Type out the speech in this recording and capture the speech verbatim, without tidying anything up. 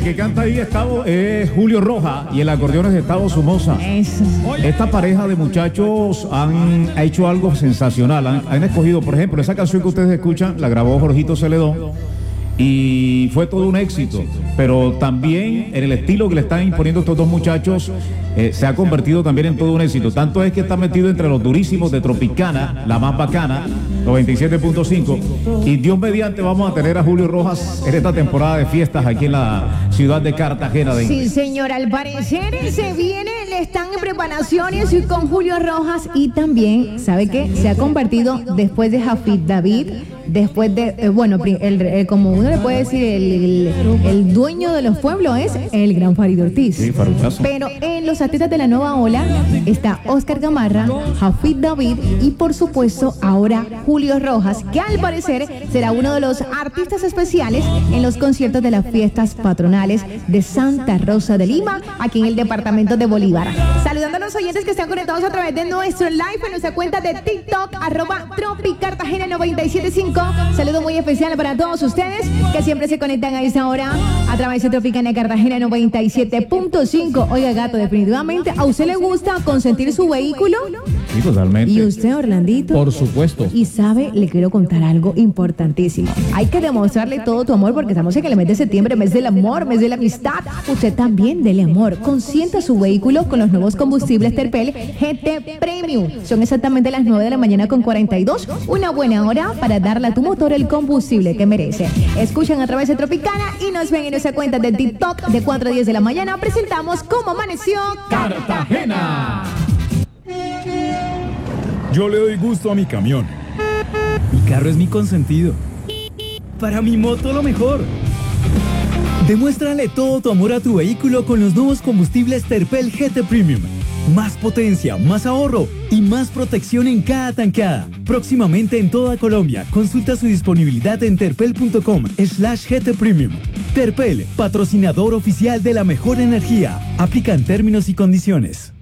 El que canta ahí Estado es Julio Rojas y el acordeón es de Estado Somoza. Eso. Esta pareja de muchachos han hecho algo sensacional. Han, han escogido, por ejemplo, esa canción que ustedes escuchan, la grabó Jorgito Celedón y fue todo un éxito. Pero también en el estilo que le están imponiendo estos dos muchachos eh, se ha convertido también en todo un éxito. Tanto es que está metido entre los durísimos de Tropicana, la más bacana, noventa y siete punto cinco. Y Dios mediante vamos a tener a Julio Rojas en esta temporada de fiestas aquí en la ciudad de Cartagena de Sí, señor, al parecer se viene, le están en preparaciones con Julio Rojas y también, ¿sabe qué? Se ha convertido después de Jafid David, después de, eh, bueno, el, el, como uno le puede decir, el, el, el dueño de los pueblos es el gran Farid Ortiz. Sí, Faruchazo. Pero en los artistas de la nueva ola está Oscar Gamarra, Jafid David y por supuesto ahora Julio Rojas, que al parecer será uno de los artistas especiales en los conciertos de las fiestas patronales de Santa Rosa de Lima, aquí en el departamento de Bolívar. Saludando a los oyentes que están conectados a través de nuestro live en nuestra cuenta de TikTok, arroba Tropicartagena noventa y siete punto cinco. Saludo muy especial para todos ustedes que siempre se conectan a esta hora a través de Tropicana Cartagena noventa y siete punto cinco. Oiga, gato, definitivamente, ¿a usted le gusta consentir su vehículo? Sí, totalmente. ¿Y usted, Orlandito? Por supuesto. Y sabe, le quiero contar algo importantísimo. Hay que demostrarle todo tu amor porque estamos en el mes de septiembre, mes del amor, mes de la amistad. Usted también dele amor. Consienta su vehículo con los nuevos combustibles Terpel G T Premium. Son exactamente las nueve de la mañana con cuarenta y dos. Una buena hora para darle a tu motor el combustible que merece. Escuchan a través de Tropicana y nos ven en nuestra cuenta de TikTok de cuatro a diez de la mañana. Presentamos cómo amaneció Cartagena. Yo le doy gusto a mi camión. Mi carro es mi consentido. Para mi moto lo mejor. Demuéstrale todo tu amor a tu vehículo con los nuevos combustibles Terpel G T Premium. Más potencia, más ahorro y más protección en cada tankada. Próximamente en toda Colombia. Consulta su disponibilidad en terpel punto com slash G T Premium. Terpel, patrocinador oficial de la mejor energía. Aplican términos y condiciones.